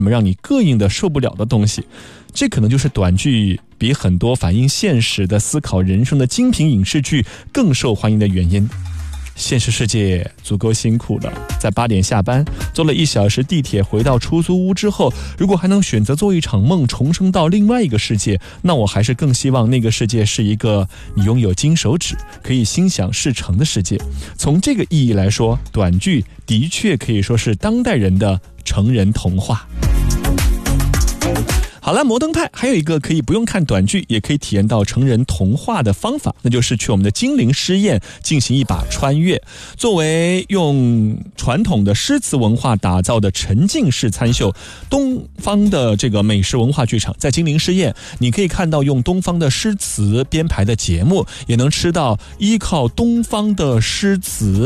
什么让你膈应的受不了的东西。这可能就是短剧比很多反映现实的思考人生的精品影视剧更受欢迎的原因。现实世界足够辛苦了，在8点下班，坐了1小时地铁回到出租屋之后，如果还能选择做一场梦，重生到另外一个世界，那我还是更希望那个世界是一个你拥有金手指可以心想事成的世界。从这个意义来说，短剧的确可以说是当代人的成人童话。好了，摩登派还有一个可以不用看短剧也可以体验到成人童话的方法，那就是去我们的精灵诗宴进行一把穿越。作为用传统的诗词文化打造的沉浸式参秀，东方的这个美食文化剧场，在精灵诗宴你可以看到用东方的诗词编排的节目，也能吃到依靠东方的诗词